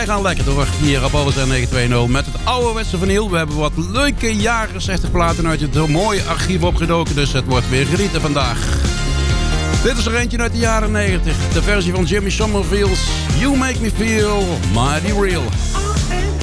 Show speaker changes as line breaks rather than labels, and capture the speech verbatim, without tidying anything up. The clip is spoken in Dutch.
wij gaan lekker door hier op O S N negen twee nul met het ouderwetse vinyl. We hebben wat leuke jaren zestig platen uit het mooie archief opgedoken, dus het wordt weer genieten vandaag. Dit is er eentje uit de jaren negentig, de versie van Jimmy Somerville's You Make Me Feel Mighty Real.